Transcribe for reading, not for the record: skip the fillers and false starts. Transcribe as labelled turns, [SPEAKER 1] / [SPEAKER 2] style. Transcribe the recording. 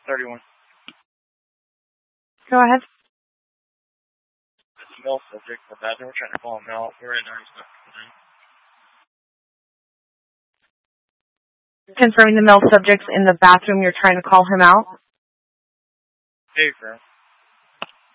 [SPEAKER 1] 31.
[SPEAKER 2] Go ahead.
[SPEAKER 1] It's a male subject in the bathroom. We're trying to call him out. We're right now. He's not coming in.
[SPEAKER 2] Confirming the male subject's in the bathroom. You're trying to call him out?
[SPEAKER 1] Hey, girl.